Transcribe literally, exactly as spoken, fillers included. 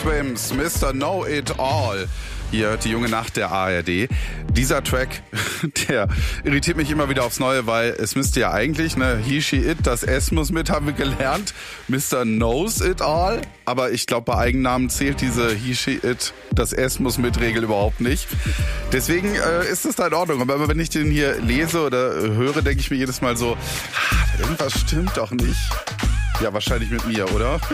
Swims, Mister Know-It-All. Hier die junge Nacht der A R D. Dieser Track, der irritiert mich immer wieder aufs Neue, weil es müsste ja eigentlich, ne, he, she, it, das S muss mit, haben wir gelernt. Mister Knows It All. Aber ich glaube, bei Eigennamen zählt diese he, she, it, das S muss mit Regel überhaupt nicht. Deswegen äh, ist es da in Ordnung. Aber wenn ich den hier lese oder höre, denke ich mir jedes Mal so, ah, irgendwas stimmt doch nicht. Ja, wahrscheinlich mit mir, oder?